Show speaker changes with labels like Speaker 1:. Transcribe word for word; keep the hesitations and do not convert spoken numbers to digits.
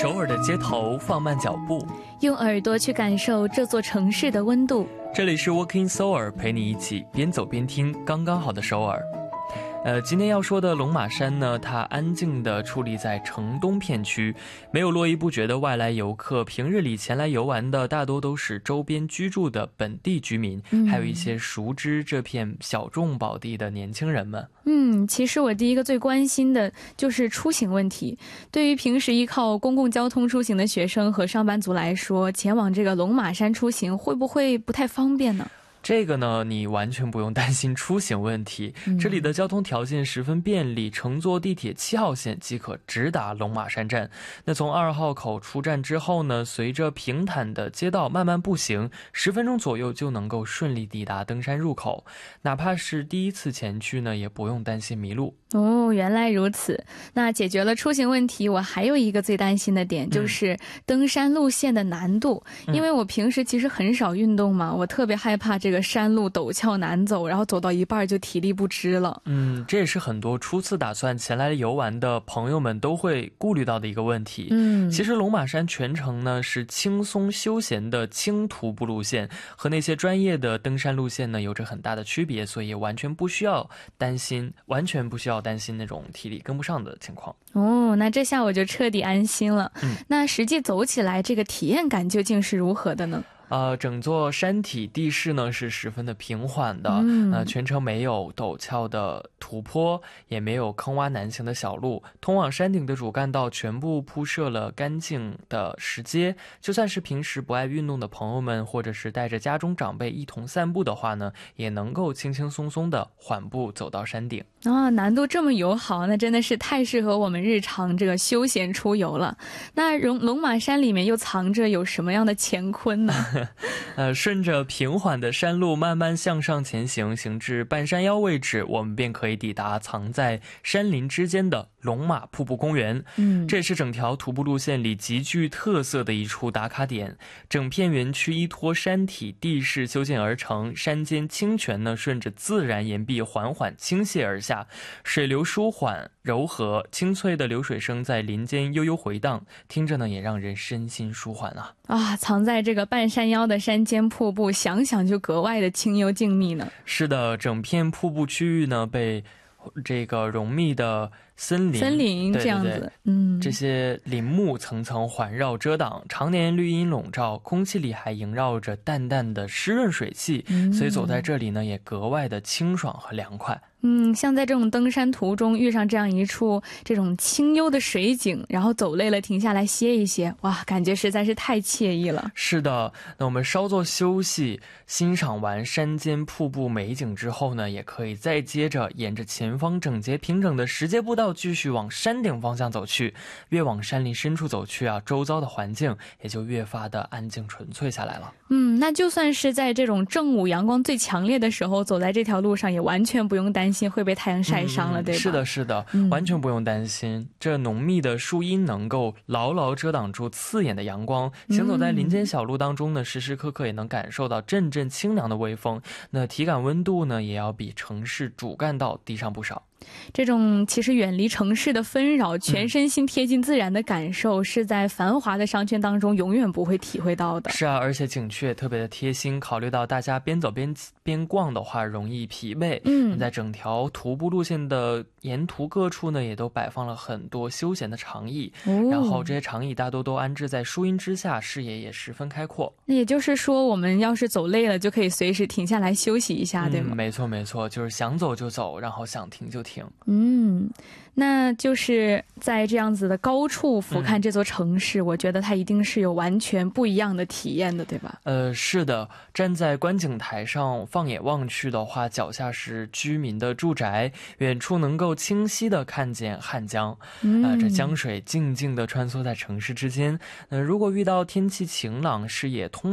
Speaker 1: 首尔的街头放慢脚步，
Speaker 2: 用耳朵去感受这座城市的温度。
Speaker 1: 这里是 Walking Seoul， 陪你一起边走边听刚刚好的首尔。呃，今天要说的龙马山呢，它安静地矗立在城东片区，没有络绎不绝的外来游客，平日里前来游玩的大多都是周边居住的本地居民，嗯、还有一些熟知这片小众宝地的年轻人们。
Speaker 2: 嗯，其实我第一个最关心的就是出行问题。对于平时依靠公共交通出行的学生和上班族来说，前往这个龙马山出行会不会不太方便呢？
Speaker 1: 这个呢，你完全不用担心出行问题，嗯、这里的交通条件十分便利，乘坐地铁七号线即可直达龙马山站。那从二号口出站之后呢，随着平坦的街道慢慢步行，十分钟左右就能够顺利抵达登山入口。哪怕是第一次前去呢，也不用担心迷路。
Speaker 2: 哦，原来如此。那解决了出行问题，我还有一个最担心的点，就是登山路线的难度。嗯、因为我平时其实很少运动嘛，我特别害怕这个山路陡峭难走，然后走到一半就体力不支了。
Speaker 1: 嗯，这也是很多初次打算前来游玩的朋友们都会顾虑到的一个问题。嗯，其实龙马山全程呢是轻松休闲的轻徒步路线，和那些专业的登山路线呢有着很大的区别，所以完全不需要担心，完全不需要担心那种体力跟不上的情况。
Speaker 2: 哦，那这下我就彻底安心了。嗯，那实际走起来这个体验感究竟是如何的呢？
Speaker 1: 呃，整座山体地势呢是十分的平缓的，嗯、呃，全程没有陡峭的土坡，也没有坑洼难行的小路，通往山顶的主干道全部铺设了干净的石阶，就算是平时不爱运动的朋友们，或者是带着家中长辈一同散步的话呢，也能够轻轻松松的缓步走到山顶。
Speaker 2: 啊，难度这么友好，那真的是太适合我们日常这个休闲出游了。那龙龙马山里面又藏着有什么样的乾坤呢？
Speaker 1: 呃，顺着平缓的山路慢慢向上前行，行至半山腰位置，我们便可以抵达藏在山林之间的龙马瀑布公园。嗯，这也是整条徒步路线里极具特色的一处打卡点。整片园区依托山体地势修建而成，山间清泉呢顺着自然岩壁缓缓倾泻而下，水流舒缓柔和，清脆的流水声在林间悠悠回荡，听着呢也让人身心舒缓啊。
Speaker 2: 啊，藏在这个半山腰的山间瀑布，想想就格外的清幽静谧呢。
Speaker 1: 是的，整片瀑布区域呢被这个浓密的森林
Speaker 2: 森林这样子，对对对，
Speaker 1: 嗯，这些林木层层环绕遮挡，常年绿荫笼罩，空气里还萦绕着淡淡的湿润水汽，嗯、所以走在这里呢也格外的清爽和凉快。
Speaker 2: 嗯，像在这种登山途中遇上这样一处这种清幽的水景，然后走累了停下来歇一歇，哇，感觉实在是太惬意了。
Speaker 1: 是的，那我们稍作休息，欣赏完山间瀑布美景之后呢，也可以再接着沿着前方整洁平整的石阶步道继续往山顶方向走去。越往山林深处走去啊，周遭的环境也就越发的安静纯粹下来了。
Speaker 2: 嗯，那就算是在这种正午阳光最强烈的时候，走在这条路上也完全不用担心会被太阳晒伤了，嗯、对吧？是
Speaker 1: 的，是的，嗯、完全不用担心。这浓密的树荫能够牢牢遮挡住刺眼的阳光，行走在林间小路当中呢，时时刻刻也能感受到阵阵清凉的微风。那体感温度呢，也要比城市主干道低上不少。
Speaker 2: 这种其实远离城市的纷扰，全身心贴近自然的感受，是在繁华的商圈当中永远不会体会到的。
Speaker 1: 是啊，而且景区也特别的贴心，考虑到大家边走边边逛的话容易疲惫，嗯，在整条徒步路线的沿途各处呢，也都摆放了很多休闲的长椅，哦、然后这些长椅大多都安置在树荫之下，视野也十分开阔。
Speaker 2: 那也就是说，我们要是走累了，就可以随时停下来休息一下，嗯、对吗？
Speaker 1: 没错没错，就是想走就走，然后想停就停。
Speaker 2: 嗯，那就是在这样子的高处俯瞰这座城市，嗯、我觉得它一定是有完全不一样的体验的，对吧？
Speaker 1: 呃，是的，站在观景台上放眼望去的话，脚下是居民的住宅，远处能够清晰的看见汉江，嗯、呃，这江水静静的穿梭在城市之间。呃，如果遇到天气晴朗，视野通